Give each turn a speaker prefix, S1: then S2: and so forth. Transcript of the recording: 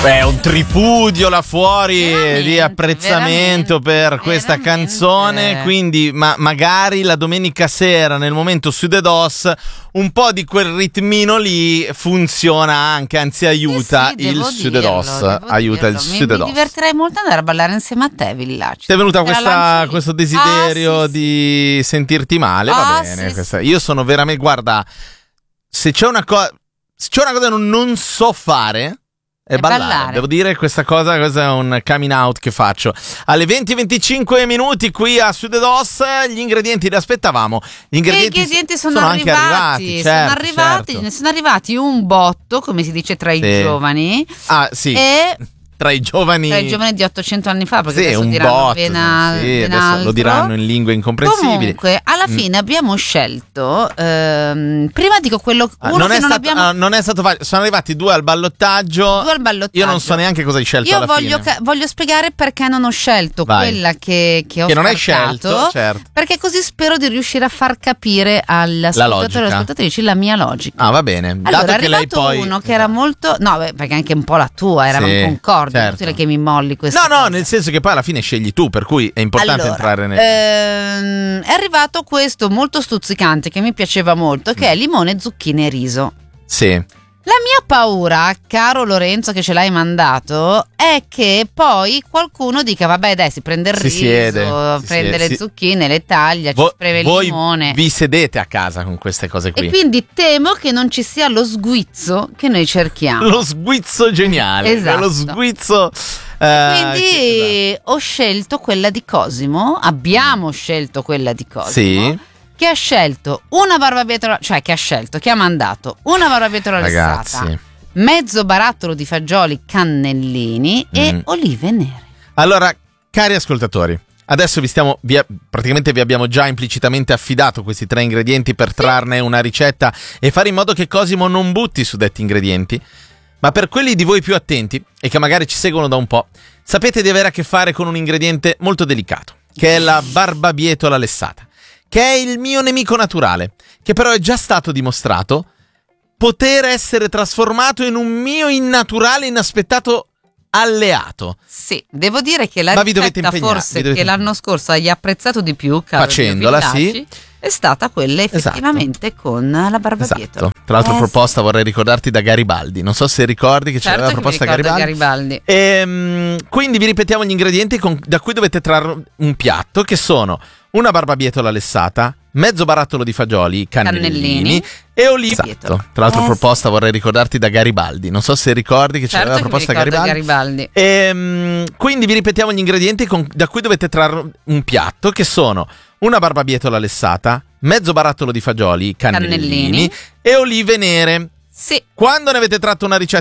S1: Beh, un tripudio là fuori di apprezzamento per questa canzone, quindi magari la domenica sera nel momento su The DOS un po' di quel ritmino lì funziona anche, anzi aiuta il su The DOS, aiuta il su The DOS.
S2: Mi divertirei molto andare a ballare insieme a te, Villaggio.
S1: Ti è venuta questo desiderio di sentirti male? Va bene, io sono veramente, guarda, se c'è una cosa che non so fare è ballare. Devo dire questa è un coming out che faccio. Alle 20:25 minuti qui a Su The DOS, gli ingredienti li aspettavamo. Gli ingredienti sono anche arrivati.
S2: Ne sono arrivati un botto, come si dice tra i giovani.
S1: Ah, sì.
S2: E
S1: tra i giovani
S2: di 800 anni fa, perché adesso
S1: un
S2: diranno
S1: botto, adesso
S2: altro.
S1: lo diranno in lingue incomprensibili.
S2: Comunque alla fine abbiamo scelto prima dico quello
S1: non è stato facile. Sono arrivati due al ballottaggio. Io non so neanche cosa hai scelto alla fine.
S2: Voglio spiegare perché non ho scelto quella che ho
S1: non hai scelto, certo.
S2: Perché così spero di riuscire a far capire all'ascoltatore e alle ascoltatrici la mia logica.
S1: Va bene.
S2: Allora,
S1: dato che lei poi
S2: uno che era molto perché anche un po' la tua era un concordo.
S1: Certo.
S2: Inutile che mi molli questa
S1: cosa. Nel senso che poi alla fine scegli tu, per cui è importante entrare
S2: è arrivato questo molto stuzzicante che mi piaceva molto, che è limone, zucchine e riso.
S1: Sì.
S2: La mia paura, caro Lorenzo, che ce l'hai mandato, è che poi qualcuno dica vabbè dai, si prende il riso, prende le zucchine, le taglia, ci spreme il limone.
S1: Voi vi sedete a casa con queste cose qui.
S2: E quindi temo che non ci sia lo sguizzo che noi cerchiamo.
S1: Lo sguizzo geniale.
S2: Esatto.
S1: Lo sguizzo.
S2: Quindi ho scelto quella di Cosimo, abbiamo scelto quella di Cosimo.
S1: Sì.
S2: Che ha scelto una barbabietola, che ha mandato una barbabietola lessata, mezzo barattolo di fagioli cannellini e olive nere.
S1: Allora, cari ascoltatori, adesso praticamente vi abbiamo già implicitamente affidato questi 3 ingredienti per trarne una ricetta e fare in modo che Cosimo non butti su detti ingredienti. Ma per quelli di voi più attenti e che magari ci seguono da un po', sapete di avere a che fare con un ingrediente molto delicato, che è la barbabietola lessata, che è il mio nemico naturale, che però è già stato dimostrato poter essere trasformato in un mio innaturale, inaspettato alleato.
S2: Sì, devo dire che la ricetta forse che l'anno scorso hai apprezzato di più, caro
S1: facendola,
S2: Villacci, è stata quella effettivamente con la barbabietola.
S1: Esatto. Tra l'altro proposta, vorrei ricordarti, da Garibaldi. Non so se ricordi che c'era la proposta Garibaldi. Quindi vi ripetiamo gli ingredienti da cui dovete trarre un piatto, che sono una barbabietola lessata, mezzo barattolo di fagioli cannellini e olive. Esatto. Tra l'altro proposta, vorrei ricordarti, da Garibaldi. Non so se ricordi che c'era la proposta Garibaldi. Quindi vi ripetiamo gli ingredienti da cui dovete trarre un piatto, che sono una barbabietola lessata, mezzo barattolo di fagioli cannellini e olive nere.
S2: Sì.
S1: Quando ne avete tratto una ricetta